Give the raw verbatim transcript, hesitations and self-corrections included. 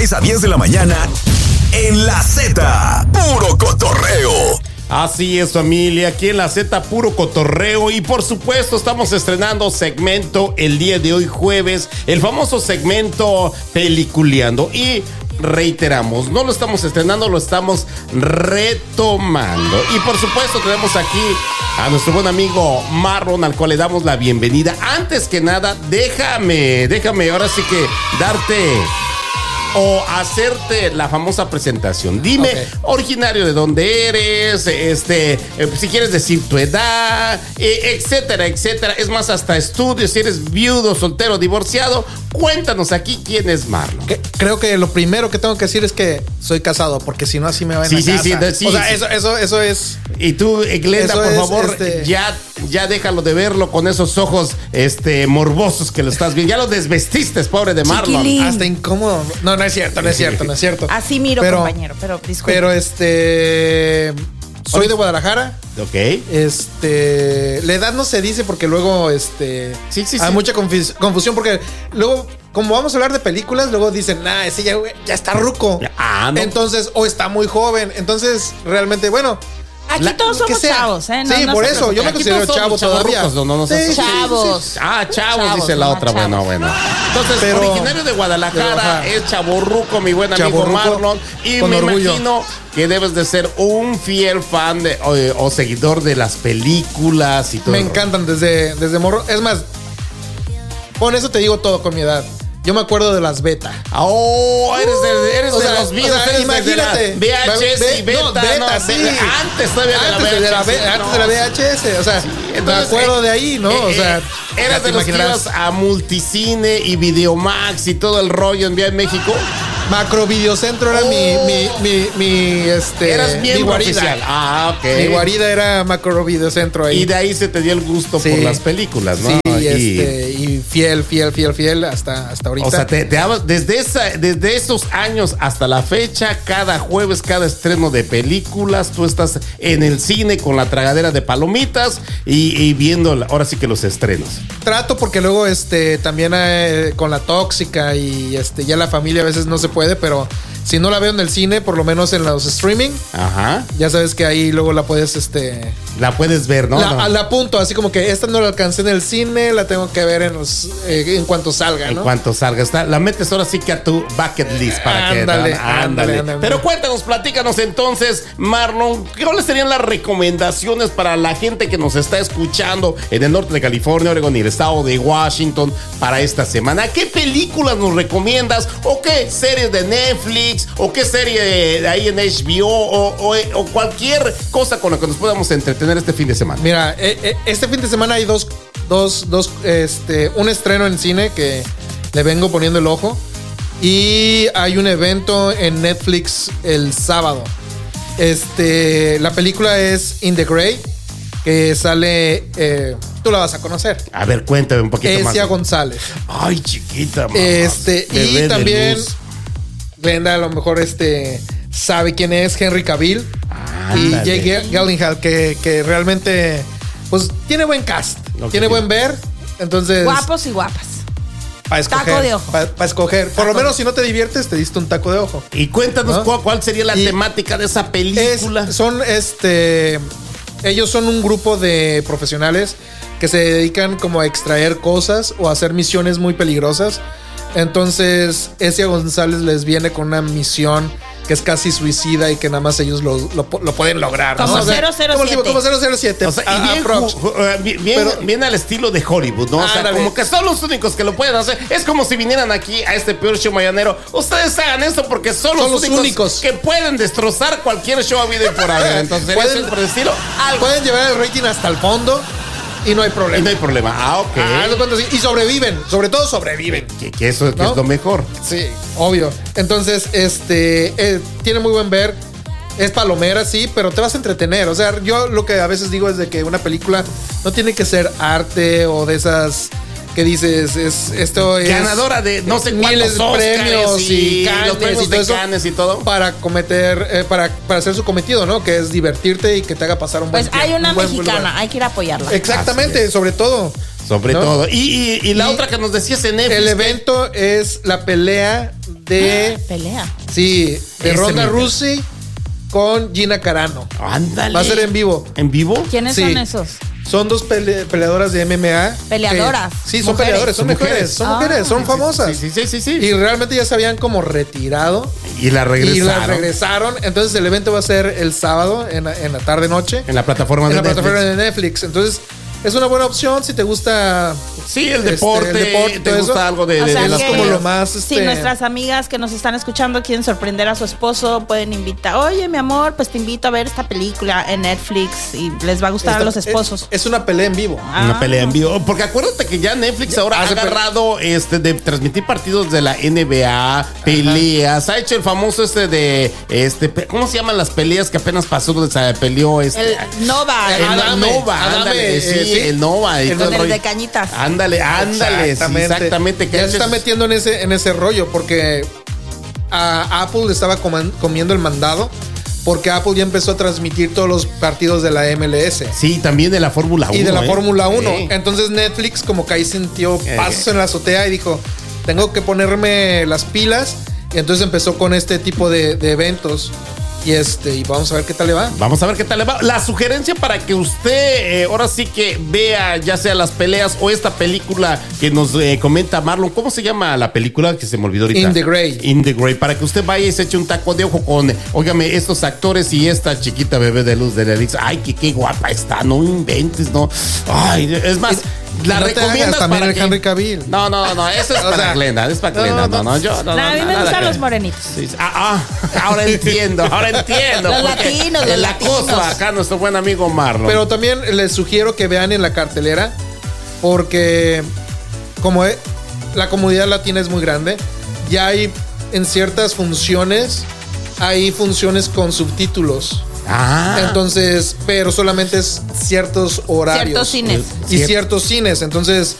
seis a diez de la mañana en La Z, puro cotorreo. Así es, familia, aquí en La Z, puro cotorreo. Y por supuesto estamos estrenando segmento el día de hoy, jueves, el famoso segmento Peliculeando. Y reiteramos, no lo estamos estrenando, lo estamos retomando. Y por supuesto tenemos aquí a nuestro buen amigo Marlon, al cual le damos la bienvenida. Antes que nada, déjame, déjame ahora sí que darte o hacerte la famosa presentación. Dime, okay, originario de dónde eres, este, eh, si quieres decir tu edad, eh, etcétera, etcétera. Es más, hasta estudios, si eres viudo, soltero, divorciado. Cuéntanos aquí quién es Marlon. Que, creo que lo primero que tengo que decir es que soy casado, porque si no así me van sí, a sí, casa. Sí, sí, sí. O sea, sí. Eso, eso, eso es. Y tú, Glenda, por es, favor, este... ya, ya déjalo de verlo con esos ojos, este, morbosos que lo estás viendo. Ya lo desvestiste, pobre de Marlon. Chiquilín. Hasta incómodo. No, no es cierto, no es cierto, no es cierto. Así miro, pero, compañero, pero disculpe. Pero este, soy de Guadalajara. Ok. Este, la edad no se dice porque luego, este, sí, sí, hay sí. mucha confus- confusión porque luego, como vamos a hablar de películas, luego dicen, nah, ese ya, ya está ruco. Ah, no. Entonces, o está muy joven. Entonces, realmente, bueno. Aquí La, todos somos chavos, ¿eh? No, sí, no por se eso, yo me Aquí considero todos chavo somos todavía. No, no, no, sí, sí, chavos. Sí, sí. Ah, chavos, chavos, dice la no, otra. chavos. Bueno, bueno. Entonces, Pero, originario de Guadalajara, de es chavorruco, mi buen amigo Chavorruco, Marlon. Y con me orgullo. imagino que debes de ser un fiel fan de, o, o seguidor de las películas y todo. Me encantan desde, desde morro. Es más, con eso te digo todo con mi edad. Yo me acuerdo de las beta. Oh, eres de, eres o de sea, los videos, o sea, eres imagínate. de la V H S Ve- y beta, no, beta, no, sí. antes todavía Antes de de la la, V H S. V- antes de la V H S, o sea, Sí, me entonces, acuerdo eh, de ahí, ¿no? eh, o sea, eh, ya eras te de los que imaginarás. ibas a Multicine y Videomax y todo el rollo en Vía en México. Macro Videocentro era Oh. mi, mi, mi, mi, este, Eras mi miembro guarida. oficial. Ah, ok. Mi guarida era Macro Videocentro ahí. Y de ahí se te dio el gusto Sí. por las películas, ¿no? Sí, y, este, y fiel, fiel, fiel, fiel hasta, hasta ahorita. O sea, te, te hablas- desde, esa, desde esos años hasta la fecha, cada jueves, cada estreno de películas, tú estás en el cine con la tragadera de palomitas y, y viendo la- ahora sí que los estrenos. Trato porque luego este también eh, con la tóxica y este ya la familia a veces no se puede, pero si no la veo en el cine, por lo menos en los streaming, Ajá. ya sabes que ahí luego la puedes este La puedes ver, ¿no? la, No. la apunto, así como que esta no la alcancé en el cine, la tengo que ver en los, eh, en cuanto salga, En ¿no? cuanto salga, está, la metes ahora sí que a tu bucket list para Ándale, que ándale, ándale. Pero cuéntanos, platícanos entonces, Marlon, ¿cuáles serían las recomendaciones para la gente que nos está escuchando en el norte de California, Oregon y el estado de Washington para esta semana? ¿Qué películas nos recomiendas? ¿O qué series de Netflix? ¿O qué serie de ahí en H B O? O, o, o cualquier cosa con la que nos podamos entretener este fin de semana. Mira, eh, eh, este fin de semana hay dos, dos, dos, este, un estreno en cine que le vengo poniendo el ojo. Y hay un evento en Netflix el sábado. Este, la película es In the Grey, que sale, eh, tú la vas a conocer. A ver, cuéntame un poquito más. Esia González. Ay, chiquita, mamá. Este, Bebé y de también luz. Glenda a lo mejor este, sabe quién es Henry Cavill. Y Ándale. Jake Gyllenhaal, que, que realmente pues tiene buen cast, Ok. tiene buen ver. Entonces, Guapos y guapas. para escoger. Taco de ojo. Para escoger. Por lo menos si no te diviertes, te diste un taco de ojo. Y cuéntanos ¿No? cuál, cuál sería la Y temática de esa Es- película. son este. Ellos son un grupo de profesionales que se dedican como a extraer cosas o a hacer misiones muy peligrosas. Entonces, Esia González les viene con una misión que es casi suicida y que nada más ellos lo, lo, lo pueden lograr, ¿no? Como O sea, cero cero como, siete. como cero cero siete. O sea, a- y bien, aprox. ju- ju- eh, bien, bien- Pero- bien al estilo de Hollywood, ¿no? O sea, Ándale. como que son los únicos que lo pueden hacer. Es como si vinieran aquí a este peor show mañanero. Ustedes hagan esto porque son, Son los, los únicos, únicos. que pueden destrozar cualquier show habido y por haber. Entonces, Pueden- eso es por el estilo. Pueden llevar el rating hasta el fondo y no hay problema. Y no hay problema. Ah, ok. Ah, lo cuento así. Y sobreviven, sobre todo sobreviven. que, que eso que ¿No? es lo mejor. Sí, obvio. Entonces, este, eh, tiene muy buen ver. Es palomera, sí, pero te vas a entretener. O sea, yo lo que a veces digo es de que una película no tiene que ser arte o de esas que dices, es esto es Ganadora de no sé miles cuántos de Óscares premios y, y Cannes los premios y de todo eso Cannes y todo. para cometer, eh, para, para hacer su cometido, ¿no? Que es divertirte y que te haga pasar un buen Pues tiempo. hay una un buen mexicana, lugar. hay que ir a apoyarla. Exactamente, sobre todo. Sobre ¿no? todo. Y, y, y la Y otra que nos decías en Netflix. El que- evento es la pelea de. Pelea. Sí, de Ese Ronda me- Rousey con Gina Carano. Ándale. Va a ser en vivo. ¿En vivo? ¿Quiénes Sí. son esos? Son dos pele- peleadoras de M M A. Peleadoras. que- sí, son Mujeres. peleadoras, son Son mujeres, mujeres. son Ah. mujeres, son Sí, famosas. Sí, sí, sí, sí. Y realmente ya se habían como retirado. Y la regresaron. Y las regresaron. Entonces el evento va a ser el sábado en la, en la tarde-noche. En la plataforma En de la Netflix. plataforma de Netflix. Entonces es una buena opción si te gusta. Sí, el este, deporte. el deporte, ¿Te todo gusta eso? algo de, O de- sea de las que- como peleas? lo más. Si Este, nuestras amigas que nos están escuchando quieren sorprender a su esposo, pueden invitar. Oye, mi amor, pues te invito a ver esta película en Netflix y les va a gustar esta- a los esposos. Es, es una pelea en vivo. Una Ah. pelea en vivo. Porque acuérdate que ya Netflix ahora ha hace pe- agarrado este de transmitir partidos de la N B A, peleas. Ha hecho el famoso este de este. pe- ¿Cómo se llaman las peleas que apenas pasó donde se peleó este? El Nova. El el- Adame, Nova, Adame, ándale, eh, sí, sí. el Nova. y El todo con el rollo. de cañitas. Ándale, ándale, sí, exactamente. que Ya ha se hecho- está metiendo en ese, en ese rollo porque a Apple le estaba coman- comiendo el mandado porque Apple ya empezó a transmitir todos los partidos de la M L S. Sí, también de la Fórmula uno. Y de la ¿eh? Fórmula uno. Sí. Entonces Netflix como que ahí sintió Eh. pasos en la azotea y dijo, tengo que ponerme las pilas. Y entonces empezó con este tipo de, de eventos. Y este, y vamos a ver qué tal le va. Vamos a ver qué tal le va. La sugerencia para que usted eh, ahora sí que vea ya sea las peleas o esta película que nos eh, comenta Marlon. ¿Cómo se llama la película que se me olvidó ahorita? In the Grey. In the Grey. Para que usted vaya y se eche un taco de ojo con, óigame, estos actores y esta chiquita bebé de luz de la Elix. Ay, que qué guapa está. No inventes, no. Ay, es más. Y La no te recomiendas hagas también para el que- Henry Cavill. No, no, no, eso es O para sea, Glenda, es para no, Glenda, no, no. no, yo no, No, a mí no, me nada gustan que- los morenitos. Sí, sí. Ah, ah, ahora entiendo, ahora entiendo. Los porque latinos, los el latinos. acoso acá nuestro buen amigo Marlon. Pero también les sugiero que vean en la cartelera porque como e- la comunidad latina es muy grande, ya hay en ciertas funciones, hay funciones con subtítulos. ah, Entonces, pero solamente es ciertos horarios. Ciertos cines. Y Cier- ciertos cines. Entonces,